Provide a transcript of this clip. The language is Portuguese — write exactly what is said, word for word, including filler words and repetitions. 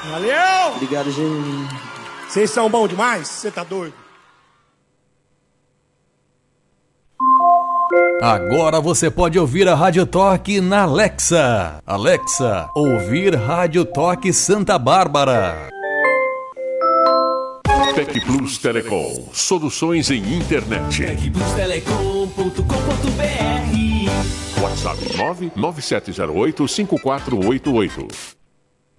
Valeu! Obrigado, Geninho. Vocês são bons demais? Você tá doido? Agora você pode ouvir a Rádio Toque na Alexa. Alexa, ouvir Rádio Toque Santa Bárbara. Tec Plus Telecom, soluções em internet. tec plus telecom ponto com ponto br. WhatsApp nove nove sete zero oito cinco quatro oito oito.